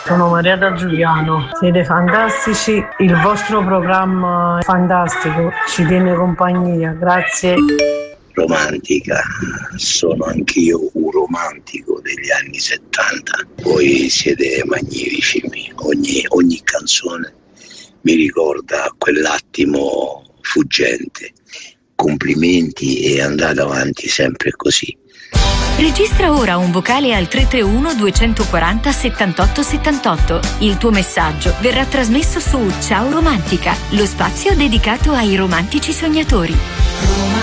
Sono Maria da Giuliano, siete fantastici, il vostro programma è fantastico, ci tiene compagnia, grazie. Romantica, sono anch'io un romantico degli anni 70, voi siete magnifici, ogni canzone mi ricorda quell'attimo fuggente. Complimenti e andate avanti sempre così. Registra ora un vocale al 331 240 78 78. Il tuo messaggio verrà trasmesso su Ciao Romantica, lo spazio dedicato ai romantici sognatori.